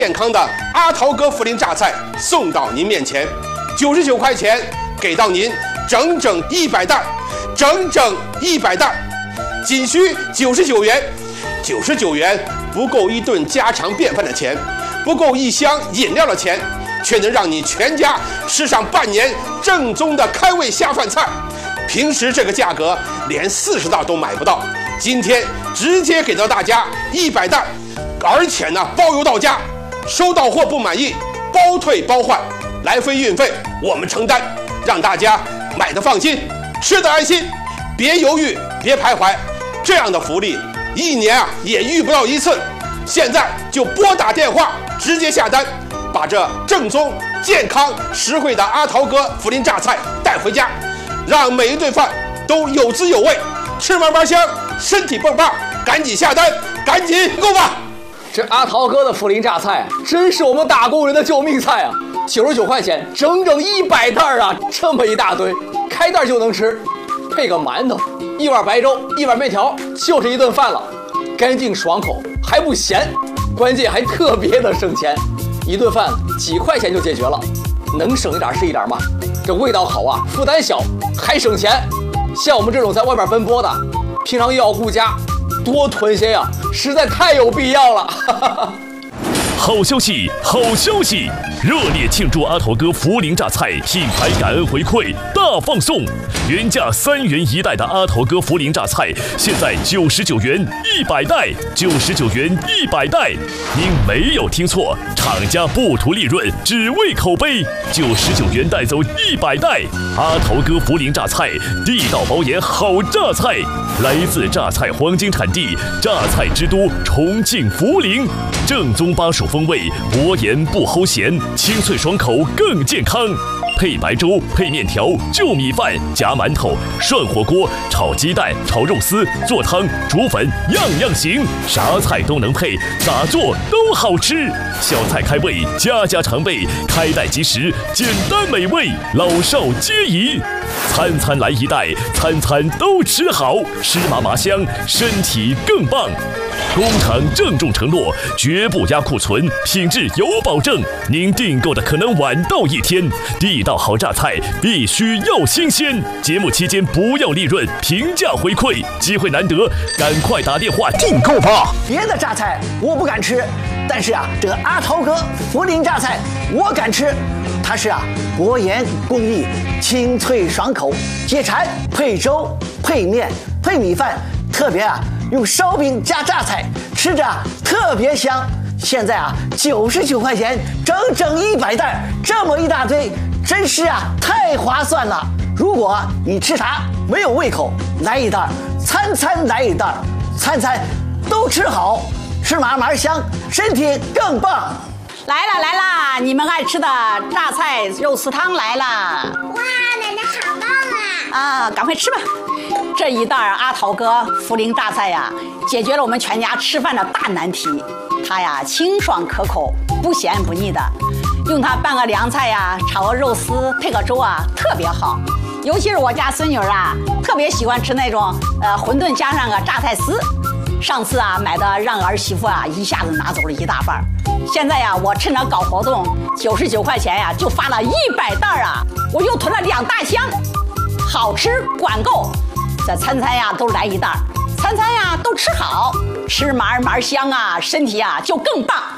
健康的阿桃哥涪陵榨菜送到您面前，99块钱给到您整整100袋，整整100袋，仅需99元。99元不够一顿家常便饭的钱，不够一箱饮料的钱，却能让你全家吃上半年正宗的开胃下饭菜。平时这个价格连40袋都买不到，今天直接给到大家100袋，而且呢包邮到家，收到货不满意包退包换，来回运费我们承担，让大家买的放心，吃的安心，别犹豫别徘徊，这样的福利1年也遇不到一次。现在就拨打电话直接下单，把这正宗健康实惠的阿桃哥涪陵榨菜带回家，让每一顿饭都有滋有味，吃嘛嘛香，身体棒棒。赶紧下单，赶紧购吧！ 这阿桃哥的涪陵榨菜真是我们打工人的救命菜啊！99块钱，整整100袋啊！这么一大堆，开袋就能吃，配个馒头，一碗白粥，一碗面条，就是一顿饭了，干净爽口，还不咸，关键还特别的省钱，一顿饭几块钱就解决了，能省一点是一点嘛。这味道好啊，负担小，还省钱。像我们这种在外面奔波的，平常又要顾家，多囤些呀，实在太有必要了。 好消息，好消息！热烈庆祝阿桃哥涪陵榨菜品牌感恩回馈大放送，原价3元1袋的阿桃哥涪陵榨菜，现在99元100袋，99元100袋。您没有听错，厂家不图利润，只为口碑，99元带走100袋。阿桃哥涪陵榨菜，地道保研好榨菜，来自榨菜黄金产地榨菜之都重庆涪陵，正宗巴蜀风味，薄盐不齁咸，清脆爽口更健康。配白粥，配面条，就米饭，夹馒头，涮火锅，炒鸡蛋，炒肉丝，做汤，煮粉，样样行，啥菜都能配，咋做都好吃。小菜开胃，家家常备，开袋即食，简单美味，老少皆宜。餐餐来1袋，餐餐都吃好，吃嘛嘛香，身体更棒。工厂郑重承诺，绝不压库存，品质有保证。您订购的可能晚到1天，地道好榨菜必须要新鲜。节目期间不要利润，平价回馈，机会难得，赶快打电话订购吧。 别的榨菜我不敢吃，但是这个阿桃哥涪陵榨菜我敢吃。它是薄盐工艺，清脆爽口，解馋，配粥、配面、配米饭，特别用烧饼加榨菜，吃着特别香。现在99块钱，整整100袋，这么一大堆，真是太划算了。如果你吃啥没有胃口，来1袋，餐餐来1袋，餐餐都吃好，吃嘛嘛香，身体更棒。 来啦，你们爱吃的榨菜肉丝汤来啦！ 哇，奶奶好棒啊！ 赶快吃吧。这一袋阿桃哥涪陵榨菜解决了我们全家吃饭的大难题。它清爽可口，不咸不腻的，用它拌个凉菜炒个肉丝，配个粥特别好。尤其是我家孙女特别喜欢吃那种馄饨加上个榨菜丝。上次买的让儿媳妇一下子拿走了1大半。现在我趁着搞活动，99块钱就发了100袋我又囤了2大箱，好吃管够。这餐餐都来1袋，餐餐都吃好，吃嘛嘛香身体就更棒。